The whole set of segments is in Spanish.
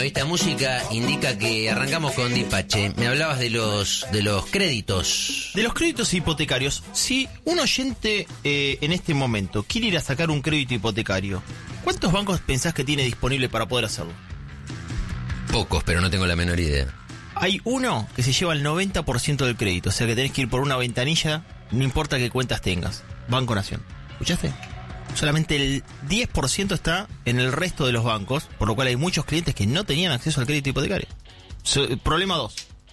esta música indica que arrancamos con Dipache. Me hablabas de los créditos. De los créditos hipotecarios. Si un oyente en este momento quiere ir a sacar un crédito hipotecario, ¿cuántos bancos pensás que tiene disponible para poder hacerlo? Pocos, pero no tengo la menor idea. Hay uno que se lleva el 90% del crédito, o sea que tenés que ir por una ventanilla, no importa qué cuentas tengas. Banco Nación. ¿Escuchaste? Solamente el 10% está en el resto de los bancos, por lo cual hay muchos clientes que no tenían acceso al crédito hipotecario. Problema 2.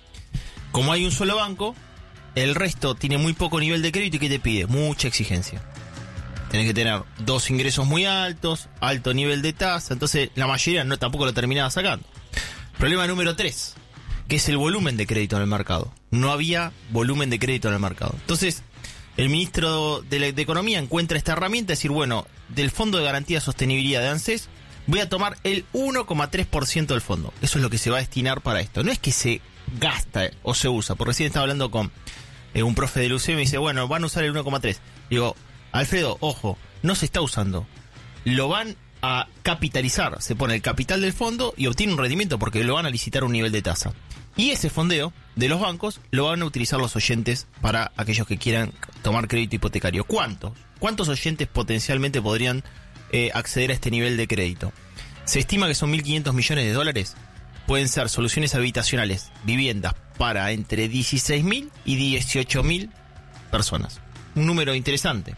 Como hay un solo banco, el resto tiene muy poco nivel de crédito y ¿qué te pide? Mucha exigencia. Tenés que tener 2 ingresos muy altos, alto nivel de tasa, entonces la mayoría tampoco lo terminaba sacando. Problema número 3, que es el volumen de crédito en el mercado. No había volumen de crédito en el mercado. Entonces, el ministro de Economía encuentra esta herramienta, es decir, bueno, del Fondo de Garantía de Sostenibilidad de ANSES, voy a tomar el 1,3% del fondo. Eso es lo que se va a destinar para esto. No es que se gasta o se usa, porque recién estaba hablando con un profe del UC y me dice, bueno, van a usar el 1,3. Digo, Alfredo, ojo, no se está usando. Lo van a capitalizar. Se pone el capital del fondo y obtiene un rendimiento porque lo van a licitar a un nivel de tasa. Y ese fondeo de los bancos lo van a utilizar los oyentes para aquellos que quieran tomar crédito hipotecario. ¿Cuántos oyentes potencialmente podrían acceder a este nivel de crédito? Se estima que son 1.500 millones de dólares. Pueden ser soluciones habitacionales, viviendas para entre 16.000 y 18.000 personas. Un número interesante.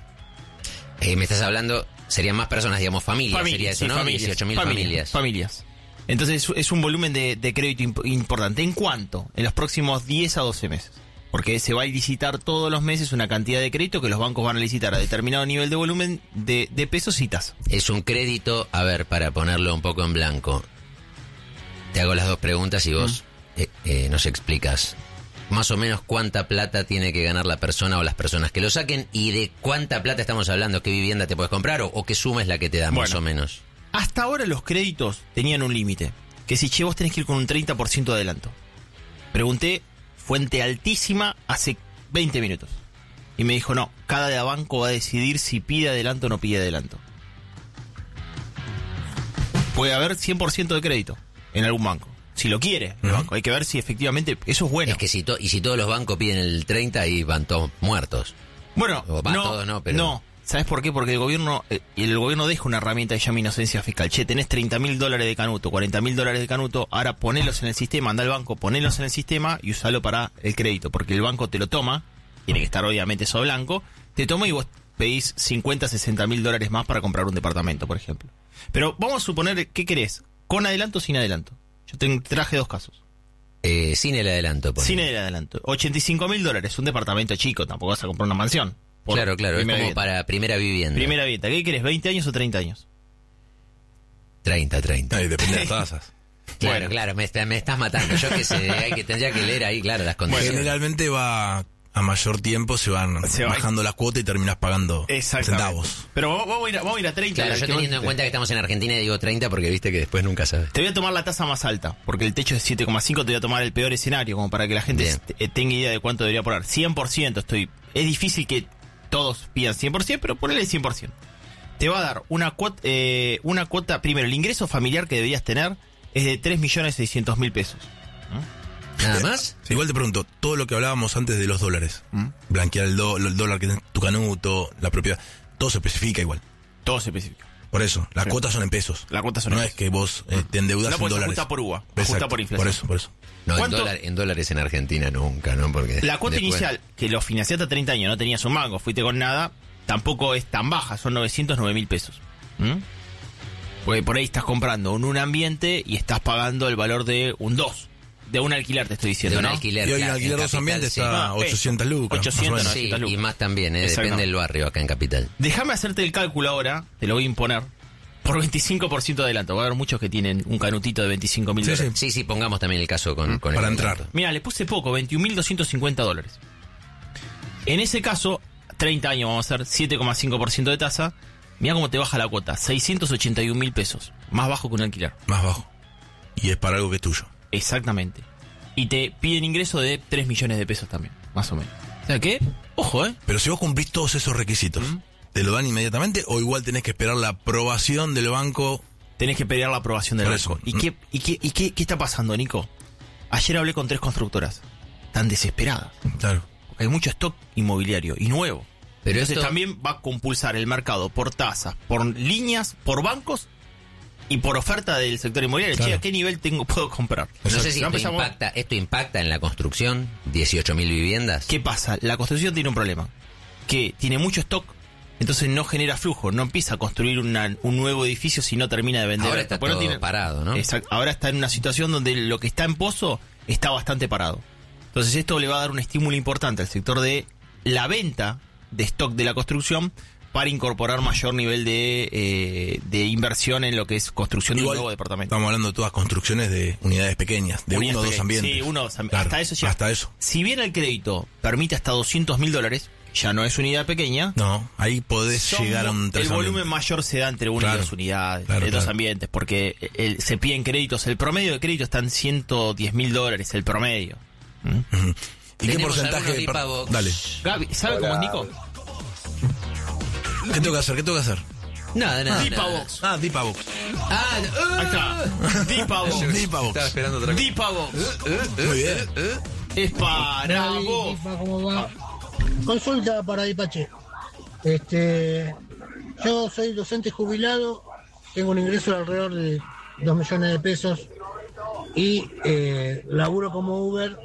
Me estás hablando, serían más personas, digamos, familias, sería eso, sí, ¿no? 18.000 familias. Entonces es un volumen de crédito importante. ¿En cuánto? En los próximos 10 a 12 meses. Porque se va a licitar todos los meses una cantidad de crédito que los bancos van a licitar a determinado nivel de volumen de pesos y tasa. Es un crédito, a ver, para ponerlo un poco en blanco. Te hago las dos preguntas y vos nos explicas más o menos cuánta plata tiene que ganar la persona o las personas que lo saquen y de cuánta plata estamos hablando, qué vivienda te puedes comprar o qué suma es la que te dan, más o menos. Hasta ahora los créditos tenían un límite, que si vos tenés que ir con un 30% de adelanto. Pregunté, fuente altísima, hace 20 minutos. Y me dijo, no, cada banco va a decidir si pide adelanto o no pide adelanto. Puede haber 100% de crédito en algún banco. Si lo quiere el banco, hay que ver si efectivamente eso es bueno. Es que si todos los bancos piden el 30 ahí van todos muertos. Bueno, todos no, pero... No. ¿Sabes por qué? Porque el gobierno deja una herramienta que se llama inocencia fiscal. Che, tenés $30.000 de canuto, $40.000 de canuto, ahora ponelos en el sistema, anda al banco, ponelos en el sistema y usalo para el crédito. Porque el banco te lo toma, tiene que estar obviamente eso blanco, te toma y vos pedís $50.000-$60.000 más para comprar un departamento, por ejemplo. Pero vamos a suponer, ¿qué querés? ¿Con adelanto o sin adelanto? Yo traje 2 casos. Sin el adelanto. Sin el adelanto. $85.000, un departamento chico, tampoco vas a comprar una mansión. Claro, es como vivienda. Para primera vivienda. Primera vivienda. ¿Qué querés, 20 años o 30 años? 30. Ahí depende de las tasas. Claro, me estás matando. Yo que sé, tendría que leer ahí, claro, las condiciones. Generalmente va a mayor tiempo, se van bajando las cuotas y terminás pagando centavos. Pero vamos a ir a 30. Claro, yo teniendo en cuenta que estamos en Argentina digo 30 porque viste que después nunca sabes. Te voy a tomar la tasa más alta, porque el techo es 7,5, te voy a tomar el peor escenario, como para que la gente tenga idea de cuánto debería poner. 100%, es difícil que todos pidan 100%, pero ponele el 100%. Te va a dar una cuota, primero, el ingreso familiar que deberías tener es de 3.600.000 pesos. ¿Nada más? Sí, igual te pregunto, todo lo que hablábamos antes de los dólares, blanquear el dólar que es tu canuto, la propiedad, todo se especifica igual. Todo se especifica. Por eso, las cuotas son en pesos. Las cuotas son no en es que vos te endeudas en dólares. Ajusta por UVA, Exacto, ajusta por inflación. Por eso. No, en dólares en Argentina nunca, ¿no? Porque la cuota inicial, que lo financiaste a 30 años, no tenías un mango, fuiste con nada, tampoco es tan baja, son 909.000 pesos. Porque por ahí estás comprando un ambiente y estás pagando el valor de un 2. De un alquiler te estoy diciendo, de un ¿no? alquiler, y hoy el alquiler de 2 ambientes está 800 lucas. 800, sí, 900 lucas. Y más también, depende del barrio acá en Capital. Déjame hacerte el cálculo ahora, te lo voy a imponer. Por 25% de adelanto. Va a haber muchos que tienen un canutito de $25.000. Sí, pongamos también el caso con para el entrar. adelanto. Mira, le puse poco, $21.250. En ese caso, 30 años vamos a hacer 7,5% de tasa. Mira cómo te baja la cuota, 681.000 pesos. Más bajo que un alquiler. Más bajo. Y es para algo que es tuyo. Exactamente. Y te piden ingreso de 3 millones de pesos también, más o menos. O sea que, ojo, Pero si vos cumplís todos esos requisitos, ¿te lo dan inmediatamente o igual tenés que esperar la aprobación del banco tenés que pedir la aprobación del Por banco. eso. ¿Y qué está pasando, Nico? Ayer hablé con 3 constructoras. Están desesperadas. Claro. Hay mucho stock inmobiliario y nuevo. Pero Entonces esto- también va a compulsar el mercado por tasas, por líneas, por bancos y por oferta del sector inmobiliario. Claro. Che, ¿a qué nivel puedo comprar? No sé si Ya esto empezamos- impacta en la construcción, 18.000 viviendas. ¿Qué pasa? La construcción tiene un problema. Que tiene mucho stock, entonces no genera flujo. No empieza a construir un nuevo edificio si no termina de vender. Ahora está Porque no todo parado, ¿no? Exacto. Ahora está en una situación donde lo que está en pozo está bastante parado. Entonces esto le va a dar un estímulo importante al sector de la venta de stock de la construcción para incorporar mayor nivel de inversión en lo que es construcción de un Igual, nuevo departamento. estamos hablando de todas construcciones de unidades pequeñas, de Unidades 1 o 2 pequeñas. ambientes. Sí, Claro, hasta eso ya. Hasta eso. Si bien el crédito permite hasta $200.000, ya no es unidad pequeña. No, ahí podés Son llegar a un 3 el volumen ambientes. mayor se da entre 1 y Claro, 2 unidades, claro, de 2 claro. ambientes, porque se piden créditos. El promedio de crédito está en $110.000, el promedio. Ujú. ¿Y qué Tenemos porcentaje? algunos Dipabox. Dale. Gaby, ¿sabe cómo es Nico? ¿Qué tengo que hacer? ¿Qué tengo que hacer? Nada, nada. Dipabox. Ah, Dipabox. Ahí está. Dipabox. Dipabox. Estaba esperando otra cosa. Dipabox. Muy bien. Es para Gaby, vos. Dipa, ¿cómo va? Consulta para Dipache. Yo soy docente jubilado, tengo un ingreso de alrededor de 2 millones de pesos y laburo como Uber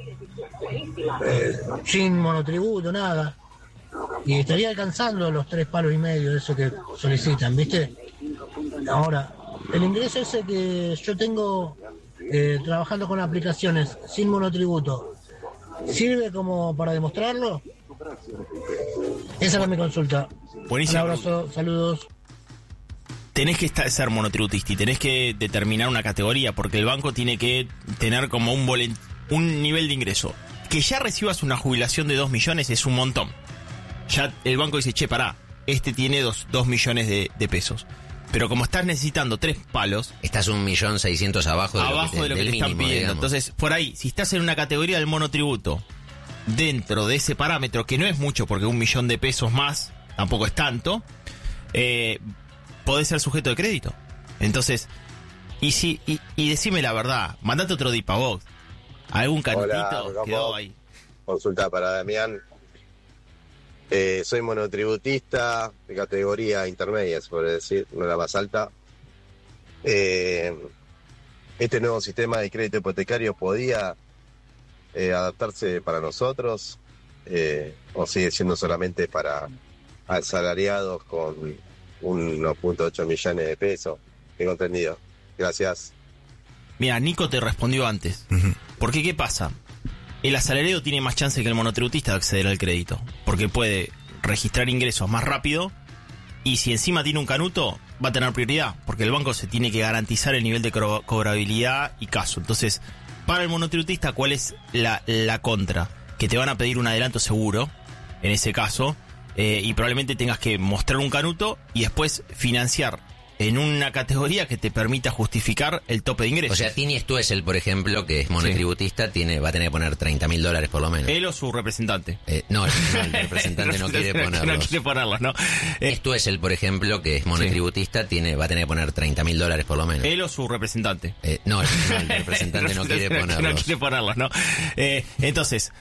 sin monotributo, nada. Y estaría alcanzando los 3,5 palos de eso que solicitan, ¿viste? Ahora, el ingreso ese que yo tengo trabajando con aplicaciones sin monotributo, ¿sirve como para demostrarlo? Esa era mi consulta. Un Buenísimo. abrazo, saludos. Tenés que ser monotributista y tenés que determinar una categoría, porque el banco tiene que tener como un nivel de ingreso. Que ya recibas una jubilación de 2 millones es un montón. Ya el banco dice, che, pará, este tiene 2 millones de pesos. Pero como estás necesitando 3 palos, Estás 1.600.000 abajo de abajo de lo que del te están mínimo, pidiendo. digamos. Entonces, por ahí, si estás en una categoría del monotributo, dentro de ese parámetro, que no es mucho, porque 1 millón de pesos más tampoco es tanto, podés ser sujeto de crédito. Entonces, y decime la verdad, mandate otro Dipabox. ¿Algún canutito Hola, quedó ¿cómo? ahí? Consulta para Damián. Soy monotributista de categoría intermedia, se puede decir, no la más alta. Este nuevo sistema de crédito hipotecario podía adaptarse para nosotros, o sigue siendo solamente para asalariados con 1.8 millones de pesos. Tengo entendido. Gracias. Mira, Nico te respondió antes. Ujú. Porque, ¿qué pasa? El asalariado tiene más chance que el monotributista de acceder al crédito, porque puede registrar ingresos más rápido y si encima tiene un canuto, va a tener prioridad, porque el banco se tiene que garantizar el nivel de cobrabilidad y caso. Entonces, para el monotributista, ¿cuál es la contra? Que te van a pedir un adelanto seguro, en ese caso, y probablemente tengas que mostrar un canuto y después financiar en una categoría que te permita justificar el tope de ingresos. O sea, Tini Stuessel, por ejemplo, que es monotributista, va a tener que poner $30.000 por lo menos. Él o su representante. No, el representante no quiere ponerlos. No quiere ponerlos, ¿no? Stuessel, por ejemplo, que es monotributista, va a tener que poner $30.000 por lo menos. Él o su representante. No, el representante no quiere No ponerlos. quiere ponerlos, ¿no? Entonces,